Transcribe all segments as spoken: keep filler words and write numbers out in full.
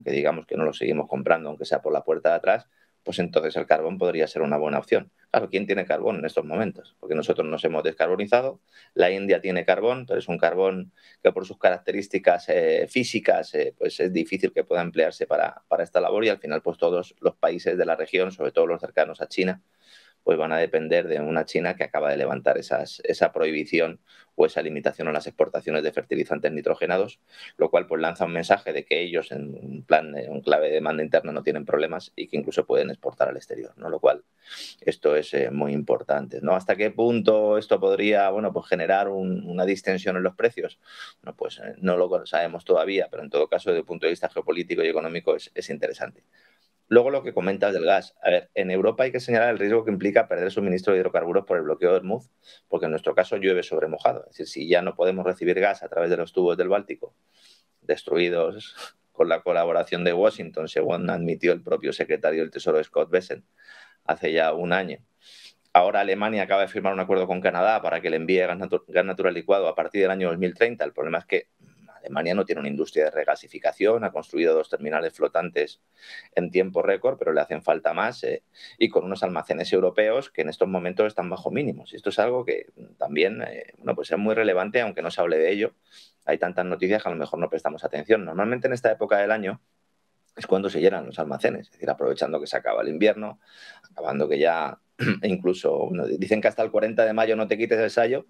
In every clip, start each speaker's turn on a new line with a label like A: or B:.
A: que digamos que no lo seguimos comprando, aunque sea por la puerta de atrás, pues entonces el carbón podría ser una buena opción. Claro, ¿quién tiene carbón en estos momentos? Porque nosotros nos hemos descarbonizado, la India tiene carbón, pero es un carbón que por sus características eh, físicas eh, pues es difícil que pueda emplearse para, para esta labor y al final pues todos los países de la región, sobre todo los cercanos a China, pues van a depender de una China que acaba de levantar esas, esa prohibición o esa limitación a las exportaciones de fertilizantes nitrogenados, lo cual pues lanza un mensaje de que ellos en un plan, en clave de demanda interna no tienen problemas y que incluso pueden exportar al exterior, ¿no? Lo cual esto es eh, muy importante, ¿no? ¿Hasta qué punto esto podría, bueno, pues generar un, una distensión en los precios? No, pues eh, no lo sabemos todavía, pero en todo caso, desde el punto de vista geopolítico y económico es, es interesante. Luego lo que comentas del gas. A ver, en Europa hay que señalar el riesgo que implica perder suministro de hidrocarburos por el bloqueo de Hormuz, porque en nuestro caso llueve sobre mojado. Es decir, si ya no podemos recibir gas a través de los tubos del Báltico, destruidos con la colaboración de Washington, según admitió el propio secretario del Tesoro Scott Bessent hace ya un año. Ahora Alemania acaba de firmar un acuerdo con Canadá para que le envíe gas, natu gas natural licuado a partir del año dos mil treinta. El problema es que Alemania no tiene una industria de regasificación, ha construido dos terminales flotantes en tiempo récord, pero le hacen falta más eh, y con unos almacenes europeos que en estos momentos están bajo mínimos. Y esto es algo que también eh, bueno, pues es muy relevante, aunque no se hable de ello. Hay tantas noticias que a lo mejor no prestamos atención. Normalmente en esta época del año es cuando se llenan los almacenes, es decir, aprovechando que se acaba el invierno, acabando que ya incluso bueno, dicen que hasta el cuarenta de mayo no te quites el sayo,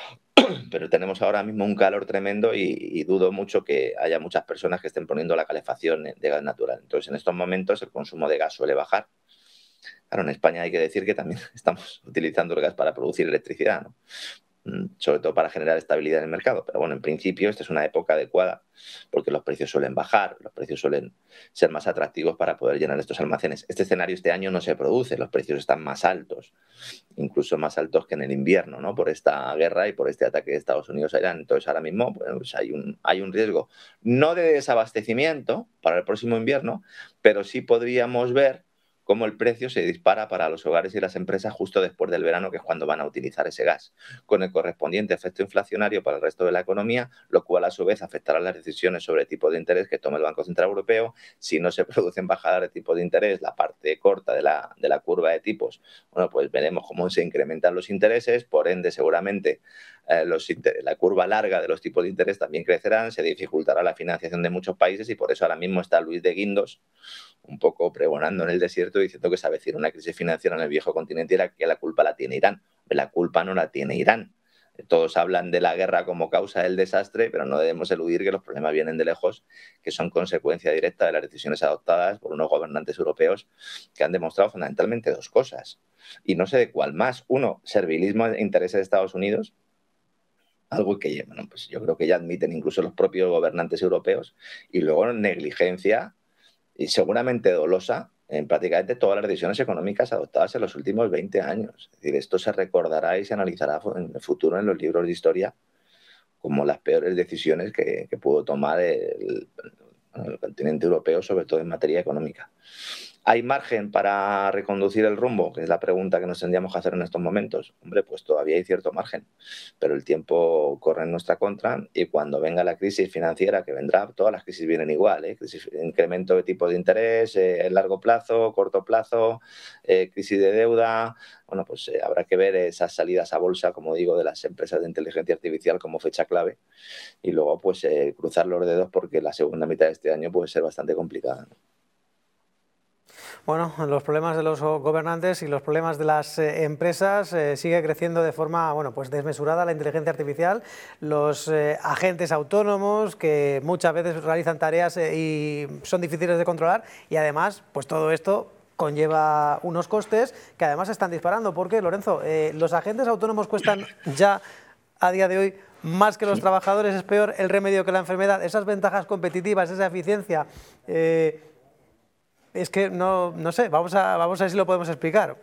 A: pero tenemos ahora mismo un calor tremendo y, y dudo mucho que haya muchas personas que estén poniendo la calefacción de gas natural. Entonces, en estos momentos el consumo de gas suele bajar. Claro, en España hay que decir que también estamos utilizando el gas para producir electricidad, ¿no? Sobre todo para generar estabilidad en el mercado. Pero bueno, en principio esta es una época adecuada porque los precios suelen bajar, los precios suelen ser más atractivos para poder llenar estos almacenes. Este escenario este año no se produce, los precios están más altos, incluso más altos que en el invierno, ¿no? Por esta guerra y por este ataque de Estados Unidos a Irán. Entonces ahora mismo pues hay, un, hay un riesgo, no de desabastecimiento para el próximo invierno, pero sí podríamos ver cómo el precio se dispara para los hogares y las empresas justo después del verano, que es cuando van a utilizar ese gas, con el correspondiente efecto inflacionario para el resto de la economía, lo cual a su vez afectará las decisiones sobre tipo de interés que tome el Banco Central Europeo. Si no se producen bajadas de tipo de interés, la parte corta de la, de la curva de tipos, bueno, pues veremos cómo se incrementan los intereses, por ende seguramente eh, los, la curva larga de los tipos de interés también crecerán, se dificultará la financiación de muchos países y por eso ahora mismo está Luis de Guindos un poco pregonando en el desierto diciendo que se avecina una crisis financiera en el viejo continente y la, que la culpa la tiene Irán. La culpa no la tiene Irán. Todos hablan de la guerra como causa del desastre, pero no debemos eludir que los problemas vienen de lejos, que son consecuencia directa de las decisiones adoptadas por unos gobernantes europeos que han demostrado fundamentalmente dos cosas. Y no sé de cuál más. Uno, servilismo e intereses de Estados Unidos, algo que bueno, pues yo creo que ya admiten incluso los propios gobernantes europeos, y luego negligencia y seguramente dolosa en prácticamente todas las decisiones económicas adoptadas en los últimos veinte años. Es decir, esto se recordará y se analizará en el futuro en los libros de historia como las peores decisiones que, que pudo tomar el, el continente europeo, sobre todo en materia económica. ¿Hay margen para reconducir el rumbo? Que es la pregunta que nos tendríamos que hacer en estos momentos. Hombre, pues todavía hay cierto margen, pero el tiempo corre en nuestra contra y cuando venga la crisis financiera, que vendrá, todas las crisis vienen igual, ¿eh? Crisis, incremento de tipo de interés, eh, largo plazo, corto plazo, eh, crisis de deuda. Bueno, pues eh, habrá que ver esas salidas a bolsa, como digo, de las empresas de inteligencia artificial como fecha clave y luego pues eh, cruzar los dedos porque la segunda mitad de este año puede ser bastante complicada, ¿no?
B: Bueno, los problemas de los gobernantes y los problemas de las eh, empresas eh, sigue creciendo de forma, bueno, pues desmesurada la inteligencia artificial, los eh, agentes autónomos que muchas veces realizan tareas eh, y son difíciles de controlar y además, pues todo esto conlleva unos costes que además se están disparando porque, Lorenzo, eh, los agentes autónomos cuestan ya a día de hoy más que los trabajadores, es peor el remedio que la enfermedad, esas ventajas competitivas, esa eficiencia. Eh, Es que no, no sé, vamos a, vamos a ver si lo podemos explicar.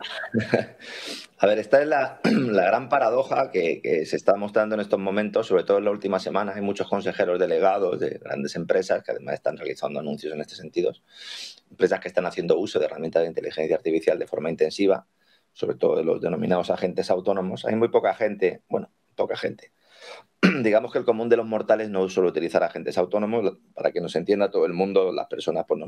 A: A ver, esta es la, la gran paradoja que, que se está mostrando en estos momentos, sobre todo en las últimas semanas. Hay muchos consejeros delegados de grandes empresas que además están realizando anuncios en este sentido. Empresas que están haciendo uso de herramientas de inteligencia artificial de forma intensiva, sobre todo de los denominados agentes autónomos. Hay muy poca gente, bueno, poca gente. Digamos que el común de los mortales no suele utilizar agentes autónomos. Para que nos entienda todo el mundo, las personas pues,